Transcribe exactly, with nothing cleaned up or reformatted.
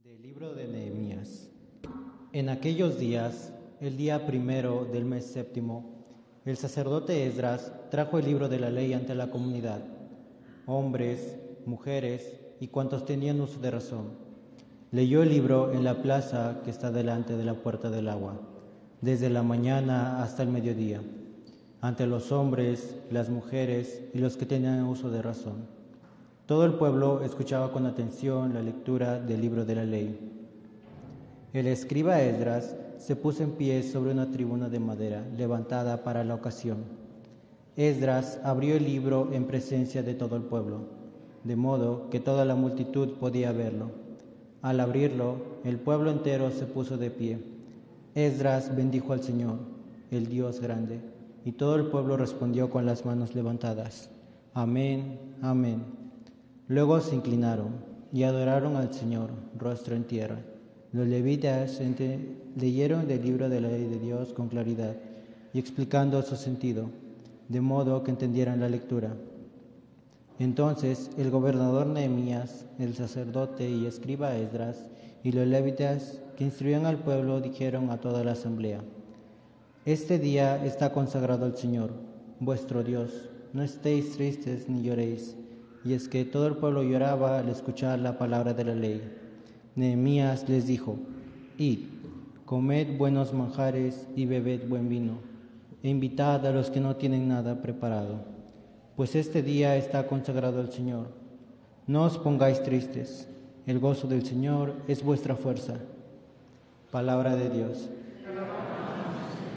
Del libro de Nehemías. En aquellos días, el día primero del mes séptimo, el sacerdote Esdras trajo el libro de la ley ante la comunidad, hombres, mujeres y cuantos tenían uso de razón. Leyó el libro en la plaza que está delante de la puerta del agua, desde la mañana hasta el mediodía, ante los hombres, las mujeres y los que tenían uso de razón. Todo el pueblo escuchaba con atención la lectura del libro de la ley. El escriba Esdras se puso en pie sobre una tribuna de madera levantada para la ocasión. Esdras abrió el libro en presencia de todo el pueblo, de modo que toda la multitud podía verlo. Al abrirlo, el pueblo entero se puso de pie. Esdras bendijo al Señor, el Dios grande, y todo el pueblo respondió con las manos levantadas: Amén, amén. Luego se inclinaron y adoraron al Señor, rostro en tierra. Los levitas leyeron del libro de la ley de Dios con claridad y explicando su sentido, de modo que entendieran la lectura. Entonces el gobernador Nehemías, el sacerdote y escriba Esdras y los levitas que instruían al pueblo dijeron a toda la asamblea: Este día está consagrado al Señor, vuestro Dios. No estéis tristes ni lloréis. Y es que todo el pueblo lloraba al escuchar la palabra de la ley. Nehemías les dijo: Id, comed buenos manjares y bebed buen vino, e invitad a los que no tienen nada preparado, pues este día está consagrado al Señor. No os pongáis tristes, el gozo del Señor es vuestra fuerza. Palabra de Dios.